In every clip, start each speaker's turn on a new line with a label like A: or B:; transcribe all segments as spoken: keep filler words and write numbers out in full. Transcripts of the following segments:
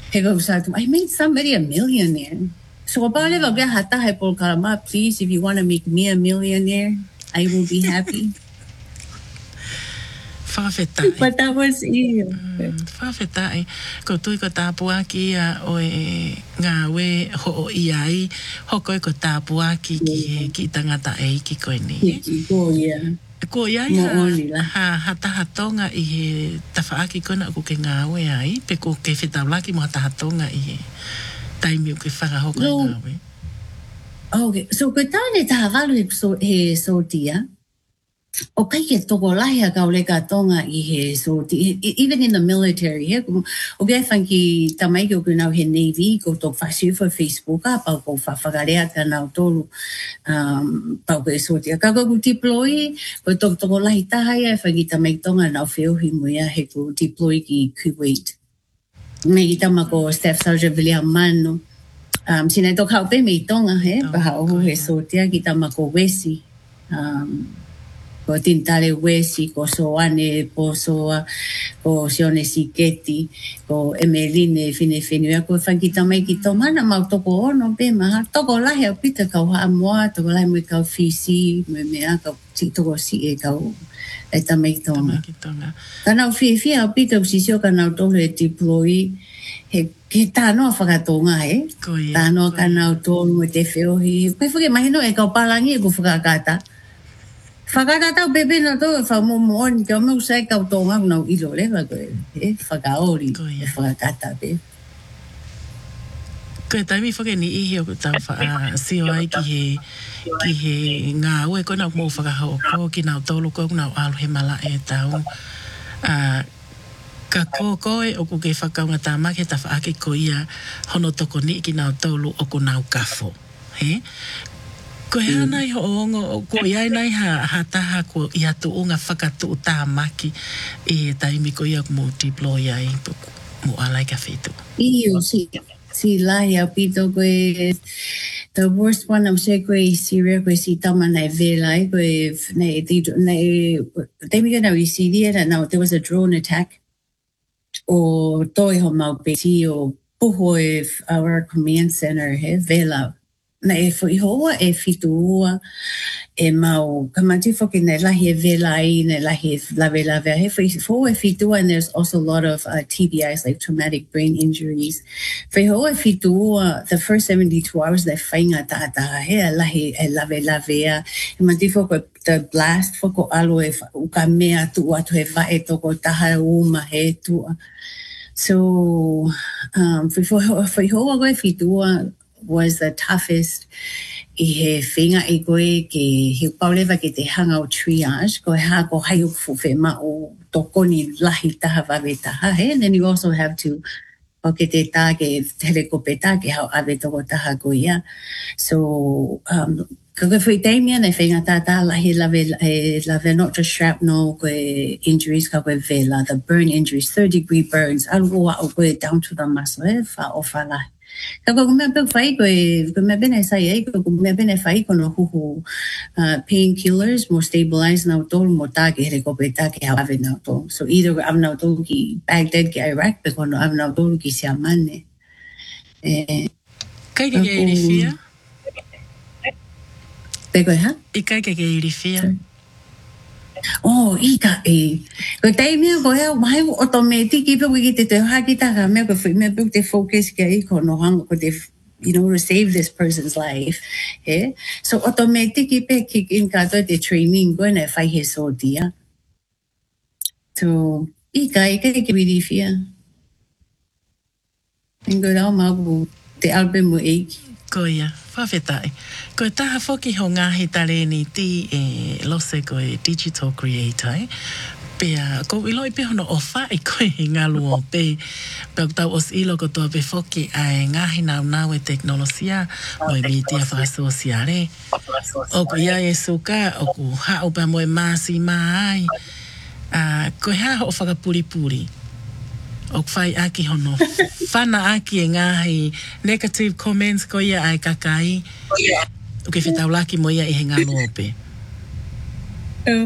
A: he goes out, I made somebody a millionaire. So about it, I'll get hata hai por karama, please, if you want to make me a millionaire, I will be happy.
B: Whawhetai.
A: But that was it.
B: Whawhetai. Ko tui ko tāpua ki a o e ngā we ho o iai, hoko e ko tāpua ki ki ki tangata e ki koe ni.
A: Ko ia.
B: Ko iai ha, ha, ha tahatonga i he tawhaaki kona ko ke ngā we ai, pe ko ke whetaulaki mo ha tahatonga i he taimi o ke whakahoko i ngā we.
A: Okay, so ko tāne tahawalu he so, he so tia. O kai ke toko lahi a kaule ka tonga i he so even in the military he o kai whanki tamai ki o kuna he Navy ko tō whasiu for Facebook a pau ko whawhakarea ka nau tōru um, pau ko e so tia ka ko deploy ko tō toko lahi tahai a whanki tamai tonga nau whiohi muia he ko deploy ki Kuwait me i tama ko Staff Sergeant William Mano um, sinai tō kaupe me i tonga he paha ohu he so tia ki tama ko Wesi um, ko tintale wesi, ko soane, po soa, ko sione siketi, ko emeline fine fine, ko whankita mai ki tō mana mau toko ono pe maha, toko lahi au pita kau haa moa, toko lahi mui kau fisi, me mea kau si toko si e kau e tamai tonga. Kanau fie fie au pita usisio kanau tolu e deploy, he ke tānoa whakatonga e, tānoa kanau tolu e te whiohi, koe whuke mahino e kau palangi e ko whakakata. Whakakata o pepe na tō e whamomooni kia mau sai kau tōnga unau ilo lewa koe e whakaori e whakakata pe.
B: Koe taimi whake ni ihi o tau sio ai ki he ki he ngā ue koe nau mō whakahau ko ki nau tōlu koe nau alu he mala e tau. Ka ko koe o ku ke whakaunga tāma ke ta whaake ko ia hono toko ni ki nau tōlu o ku nau kafo. He? Ko hea nai ho ongo, ko iai nai ha, ha taha ko i atu o ngā whakatu o tā maki e taimi ko ia mo deploy ai mo alai ka whetu.
A: Iyo, si, si lahi au pito koe, the worst one I'm sure koe i Syria, koe si tama nai velai, koe nei, nei, taimi ka nau i Syria, now there was a drone attack, o toi ho mau peti o puho e our command center he, vela. Na e fo i hoa e fitua e mau kamati fo ki ne lahi e velai ne lahi e lave lave he fo i hoa e fitua and there's also a lot of uh, T B Is like traumatic brain injuries fo i hoa e fitua the first seventy-two hours that whainga taata he a lahi e lave lave a e mati fo ko the blast fo ko alo e uka mea tu atu he vae toko taha uma he tua so um, fo i hoa ko e fitua was the toughest i he whinga i koe ke he paulewa ke te hanga o triage ko he ha ko hai ufu whe ma o tokoni lahi taha wawe taha he and then you also have to o ke te tā ke telekope tā ke hau awe toko taha ko ia so um, ka koe whi teimia nei whinga tā tā lahi lawe, eh, lawe not just shrapnel koe injuries ka koe vela the burn injuries third degree burns alu o koe down to the muscle he wha o wha lahi Ka ko me pe fai ko ko me bene sai ai ko me bene fai ko no hu painkillers more stabilized now tol mo ta ke re ko pe ta ke ave now to so either I'm now to ki Baghdad ki Iraq pe ko no I'm now to ki siamane eh
B: kai ke ke irifia
A: pe ko ha
B: I kai ke ke irifia
A: Oh, ika e. Ko tai mea ko hea mai automatic i pe ki te te haki ta ka mea ko me pe te focus ki ai ko no hanga ko te you know to save this person's life. Eh? So automatic i pe kick in ka to te training ko na fai he so dia. So ika ika ke bidi fia. Ingo rau mau te album mo e.
B: Ko ia, whawhetai. Ko e taha whoki ho ngāhi tare ni ti e lose ko e digital creator, eh? Pea, ko iloi pe hono o whai ko e ngā luo pe, pe o tau os ilo ko toa pe whoki ai ngāhi nau nau e teknolosia, mo e mitia whaasosiare. O ko ia e suka, o ko hao pa mo e māsi mai, uh, ko hea ho whakapuri puri. O whai aki hono. Whana aki e ngāhi negative comments ko ia ai kakai. O ke whetau laki mo ia i he ngā lope.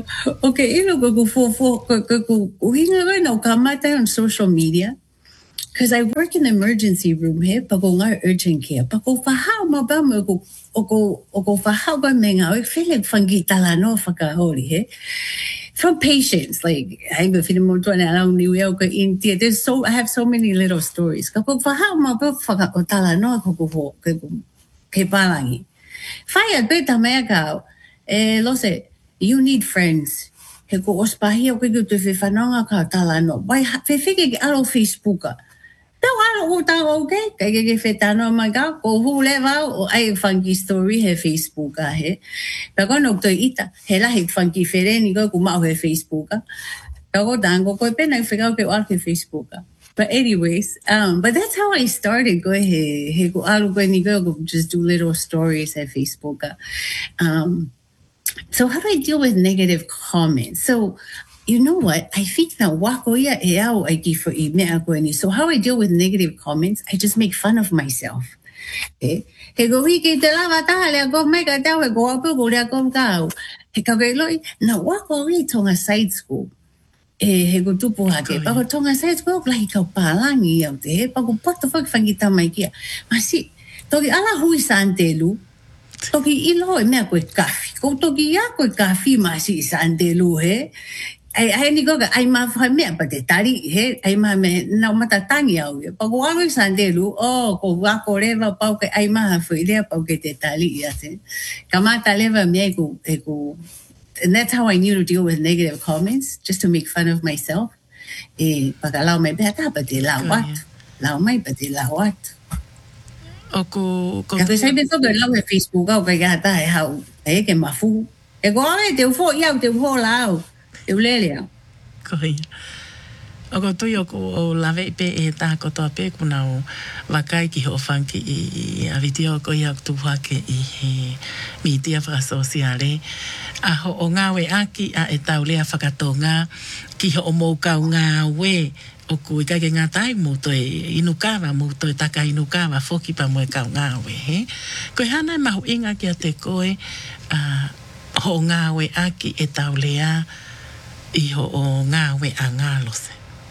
A: Ok, ino ko ku fo fo ko ko ku hinga vai no kamata on social media. Because I work in the emergency room here, pako nga urgent care. Pako whahao ma ba mo ko oko oko whahao ba me nga, I feel like whangi tala no whakahori he. From patients, like I go feel mo tuana around New York in India. There's so I have so many little stories. Kako whahao ma ba whaka tala no ko ko ke palangi. Fire beta mea kao. Eh, lo se, you need friends. He ko ospahi o ke tu fe whananga ka tala no. Wai fe fike ke alo Facebooka. Tau ara o tau okay, kai ke ke whetano mai ka, ko hu lewa o ai funky story he Facebook a he. Pako no toi ita, he lahi funky whereni ko kumau he Facebook a. Pako tango ko pena i whekau ke oar ke Facebook a. But anyways, um, but that's how I started. Go he he ko alu ko ni go just do little stories at Facebook a. Um, so how do I deal with negative comments? So you know what? I think that wakoya e au I give for i me ako so how I deal with negative comments, I just make fun of myself. Okay? He go wiki te lava ta le go mega tau he go apu go le go kau. He ka ke loi na wako ri tonga side school. E he go tupu hake. Pa ko tonga side school like ka palangi au te. Pa ko what the fuck fangita mai kia. Ma si toki ala hui santelu. Toki ilo e mea koe kafi. Ko toki ia koe kafi ma si santelu he. Ai ai ni go ai ma fa me pa te tari he ai ma me na mata tangi au pa ko alo sandelu o ko wa ko leva pa ke ai ma fa ile pa ke te tali ia se kamata leva me ko e ko and that's how I knew to deal with negative comments, just to make fun of myself. E pa ka lao me beta pa te la wat lao mai pa te la wat
B: o ko ko
A: ka sai be to ke lao e Facebook au ka ga ta e hau e ke mafu e ko ai te fo ia te fo lao Eulelia.
B: Koi. O ko tui o ko o lawe pe e tā kotoa pe kuna o wakai ki ho whanki i a video ko i au tuwake i he media whakasosiale. A ho o ngā we aki a e tau lea whakatonga ki ho o moukau ngā we o ku i kake ngā tai mūto e inukawa mūto e taka inukawa whoki pa mue kau ngā we he. Koe hana e mahu inga ki a te koe a ho ngā we aki e tau lea iho o ngā we a ngā lose.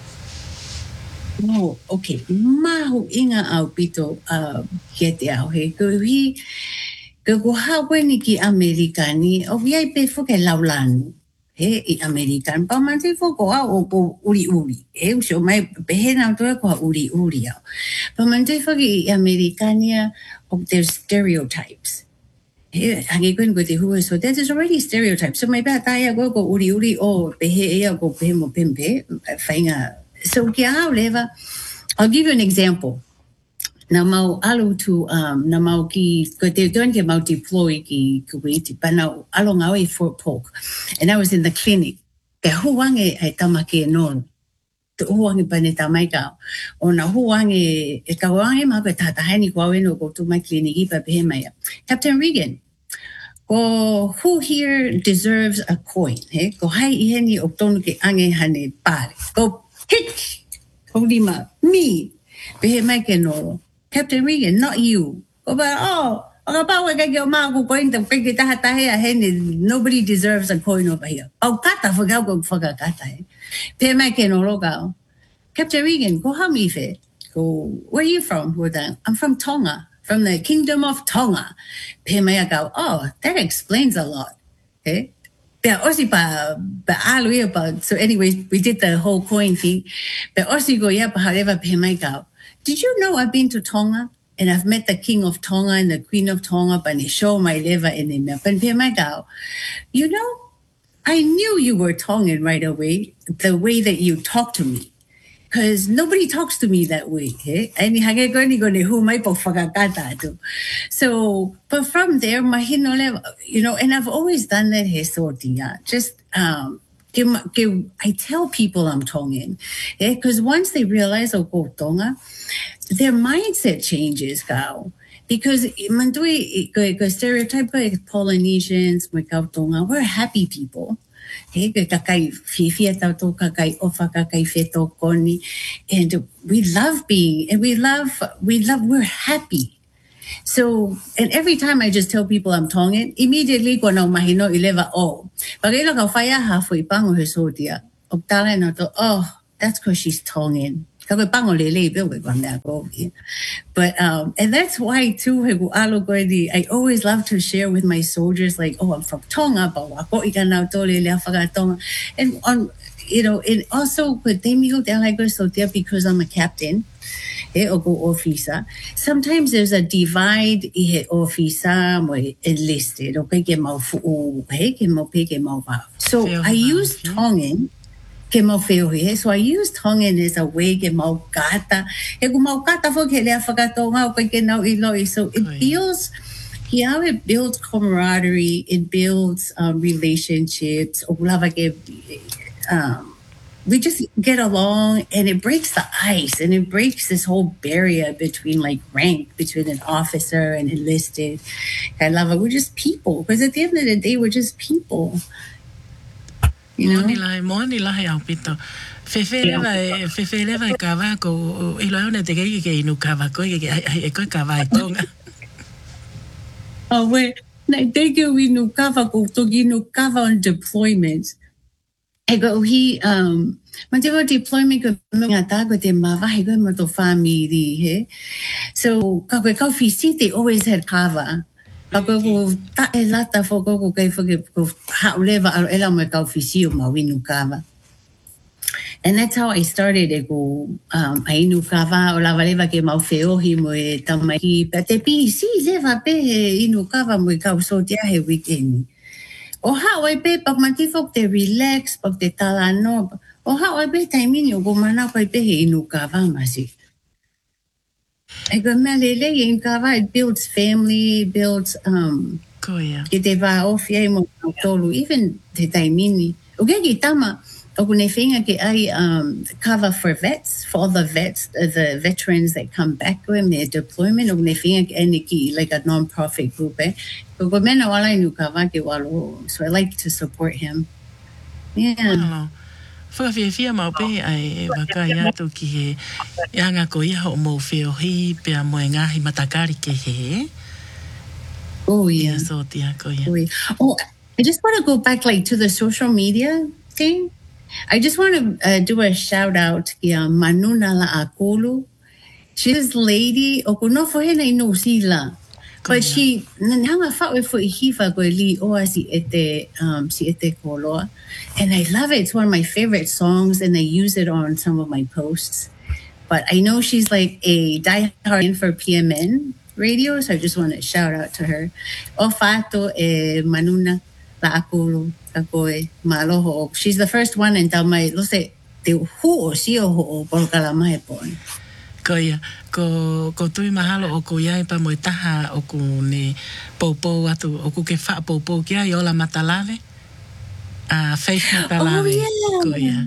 A: Oh, okay. Mahu inga au pito uh, kia te au he. Ko hi, ko ko hawe ni ki Amerikani, o iai pe fuke laulanu. He, i Amerikan. Pa mante foko au o ko uri uri. He, usho mai pehe nau toa ko uri uri au. Pa mante fuke i Amerikania, of their stereotypes. He, hage koen ko te hua, so that is already stereotype. So mai pēr taia ko ko uri uri o pehe ea ko pehe mo pempe, whainga. So kia au lewa, I'll give you an example. Na mau alu tu, um, na mau ki, ko te tuan ke mau deploy ki Kuwait, pa na alo ngau e Fort Polk. And I was in the clinic. Ke huange ai tamake non. Te huange pa ne tamai kau. O na huange, e ka huange ma pe tatahaini kua weno ko tu mai kliniki pa pehe mai. Captain Regan, ko who here deserves a coin? He? Ko hai iheni o tonu ke ange hane pare. Ko hit! Kodima, me. Pehe mai ke noro. Captain Regan, not you. Ko ba, oh, o pa wa ke o ma ko coin te ke taha tahe a hene, nobody deserves a coin over here. O kata whakau ko whakakata he. Pehe mai ke noro kao. Captain Regan, ko hami fe. Ko, where are you from? I'm from Tonga. From the Kingdom of Tonga. Pemaya go, oh, that explains a lot. Okay? So anyways, we did the whole coin thing. But also go, yeah, however, Pemaya go, did you know I've been to Tonga? And I've met the King of Tonga and the Queen of Tonga, but they show my liver in the map. And Pemaya go, you know, I knew you were Tongan right away, the way that you talk to me. Because nobody talks to me that way. Eh? So, but from there, you know, and I've always done that. Just, um, I tell people I'm Tongan. Because once they realize, oh, Tonga, their mindset changes. Because stereotype Polynesians, we're happy people. He kakai fifia tau kakai ofa kakai feto koni, and we love being, and we love, we love, we're happy. So, and every time I just tell people I'm Tongan, immediately ko na mahino ileva oh. Pagilo ka faya halfway pango he sotia. Oktala no to oh, that's because she's Tongan. But um, and that's why too. I always love to share with my soldiers, like, oh, I'm from Tonga, and on, you know, and also because I'm a captain. E o ko officer. Sometimes there's a divide i he officer mo enlisted. Okay, ke mau fu he ke mau pe ke mau va. So I use Tongan ke mau feo he. So I use Tongan as a way ke mau kata. E ko mau kata fo ke lea whakatonga o ke nau i loi. So it builds, yeah, it builds camaraderie. It builds um, relationships. O lava ke um we just get along, and it breaks the ice, and it breaks this whole barrier between like rank between an officer and enlisted. I love it. We're just people, because at the end of the day, we're just people. You know.
B: Moni lai, moni lai au pito. Fefele vai, fefele vai kava ko ilo ona te ke ke inu kava ko ke ai ko kava I tonga.
A: Oh wait, na te ke inu kava ko to inu kava on deployment. I go he um when they were deployment ko mga tago te mava he go mo to family he. So ka ko fisi they always had kava. Ka ko ta e lata fo ko ko kai fo ke ko ha leva al ela mo ka fisi o ma winu kava. And that's how I started e ko um ai nu kava o la valeva ke mau feo hi mo e tamaki pa te pi si leva pe inu kava mo ka so dia he weekend. O ha oi pe pak mati fok te relax pak te tala no. O ha oi pe taimini o go mana ko pe he inu kava masi. E go melele in kava, it builds family, builds um
B: Koia.
A: Ke te va ofia mo tolu even te taimini. O ke ki tama o ne finga ke ai um cover for vets, for all the vets, uh, the veterans that come back with their deployment. O ne finga ke ene ki like a non-profit group eh. So I like to support him. Yeah.
B: Whakawhiawhia mau pe ai waka ia tu ki he ianga ko ia ho mo whio hi pia mo e ngahi matakari ke he.
A: Oh yeah.
B: So tia ko ia.
A: Oh, yeah. Oh, I just want to go back like to the social media thing. I just want to uh, do a shout out to uh, Manuna La Akulu. She's this lady, o kuno fo he na ino sila. But she, nanga fa we fo ihifa go li o si ete um si ete koloa, and I love it. It's one of my favorite songs, and I use it on some of my posts. But I know she's like a diehard for P M N radio, so I just want to shout out to her. O fato e Manuna La Akulu kakoe maloho. She's the first one in Tamai. Lo se te hu o si o ho por kalamae pon.
B: Koia, ko, ko tui mahalo o ko iai pa moi taha o ku ne popo atu, o ku ke wha popo kia i ola matalave. Uh, Faith Matalave.
A: Oh, yeah.
B: Koia.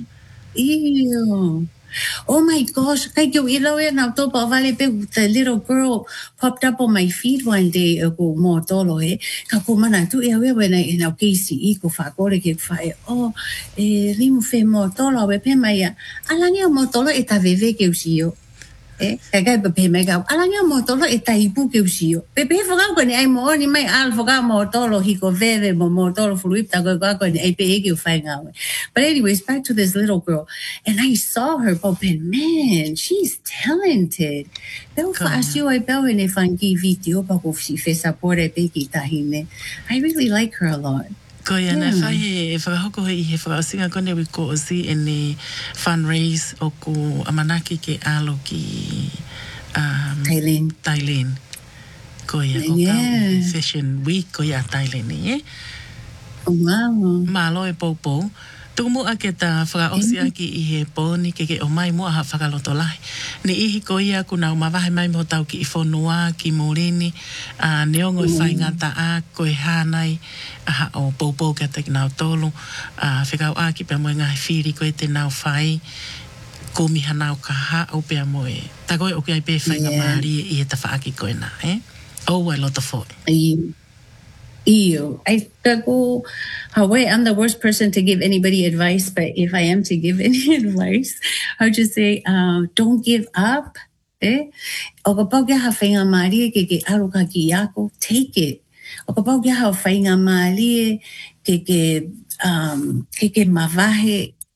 A: Ew. Oh my gosh, kai kio ilo e na topa vale pe the little girl popped up on my feed one day o ko mo tolo e ka ko mana tu e we we na na keisi i ko fa ko le ke fa e oh e limu fe mo tolo we pe mai alanga mo tolo e ta veve ke usio. Eh, kaya ba pe mega alanga mo tolo e tai pu ke usio pe pe foga ko ni ai mo ni mai al foga mo tolo hi ko veve mo mo tolo fluita ko ko ni ai pe e ke fa nga. But anyways, back to this little girl, and I saw her pop in, man, she's talented. Pero fa asio ai pe ne fangi video pa ko si fe sapore pe ki tahine. I really like her a lot.
B: Koia na whai he whakahoko he he whakaosinga kone wi ko osi e ne fundraise o ku amanaki ke alo ki um,
A: Thailand.
B: Thailand. Koia o
A: Yeah.
B: ka Fashion Week koia Thailand e.
A: Oh, wow.
B: Malo e popo. Tuku mua ke ta whakaosi aki i he pōni ke ke o mai mua ha whakaloto lahi. Ni ihi ko ia ku nau mawahe mai mo tau ki i whonua, ki Morini, uh, neongo i whai ngata a, ko e hānai, aha o popo ke te ki nau tolu, uh, whekau a ki pia moe ngahi whiri ko e te nau whai, ko miha nau kaha au pia moe. Ta koe o ki ai pe whai ngā maari i e ta whaaki ko e nā, eh? Oh, I love the phone.
A: Ew. Ew. I go Hawaii. I'm the worst person to give anybody advice, but if I am to give any advice, I would just say, um, don't give up. Eh? O ka pau kia ha whainga maari ke ke aro ka ki ako, take it. O ka pau kia ha whainga maari ke ke, um, ke ke mawahe,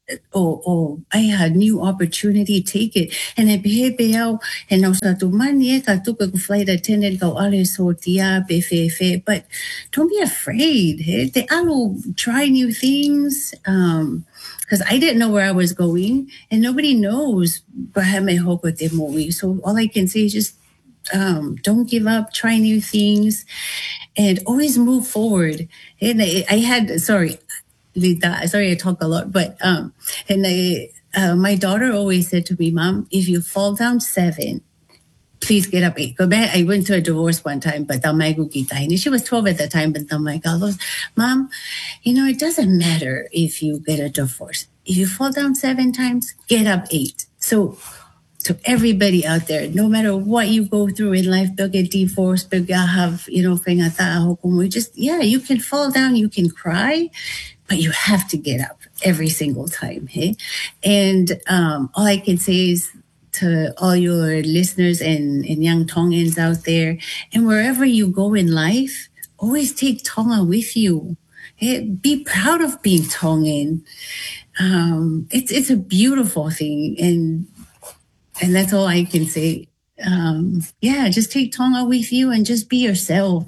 A: oh, oh, I had new opportunity, take it. And I be be out, and I sa tu mani ka tu ka flight attendant ka ale so tia be fe fe. But don't be afraid. Hey, they alo try new things. Um, because I didn't know where I was going, and nobody knows. So all I can say is just um, don't give up, try new things, and always move forward. And I, I had sorry. Lita, sorry I talk a lot, but um, and I, uh, my daughter always said to me, Mom, if you fall down seven, please get up eight. I went to a divorce one time, but she was twelve at the time, but I'm like, Mom, you know, it doesn't matter if you get a divorce. If you fall down seven times, get up eight. So to everybody out there, no matter what you go through in life, they'll get divorced, but have, you know, just, yeah, you can fall down, you can cry, but you have to get up every single time. Hey? And um, all I can say is to all your listeners and, and young Tongans out there, and wherever you go in life, always take Tonga with you. Hey? Be proud of being Tongan. Um, it's, it's a beautiful thing. And And that's all I can say. Um, yeah, just take Tonga with you and just be yourself.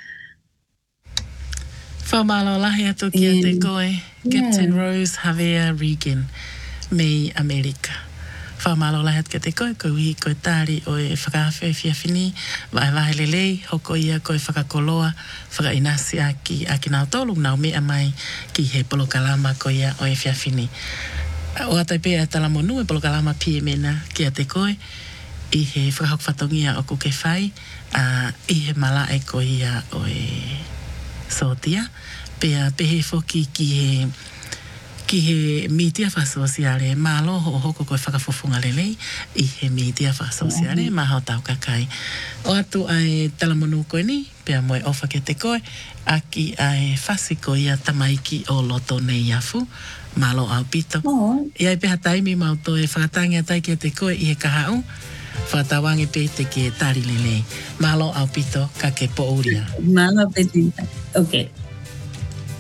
B: Whamalo lahi atu kia te koe, Captain Rose Javier Regan, me America. Whamalo lahi atu kia te koe, koe ui koe tāri o e whakawhia whiawhini, vai vai lelei, hoko ia koe whakakoloa, whakainasi aki, aki nao tolu, nao mea mai ki he polokalama koe ia o e whiawhini. O atai pēa tala monu e polokalama pie mena kia te koe i he whakahokwatongia o kuke whai a i he mala e ko ia o e sotia pēa pehe foki ki he ki he mitia whasosiale malo ho hoko koe whakafofunga lelei i he mitia whasosiale mm-hmm. Maha o tau kakai o atu ai tala monu koe ni pēa moe ofa ke te koe aki ai whasi ko ia tamaiki o loto nei afu malo au pito. Oh. Ia peha taimi mau to e whakatangi atai kia te koe i he kahau. Whakatawangi pe te ke tari lelei. Malo au pito ka ke po uria.
A: Malo pe te. Okay.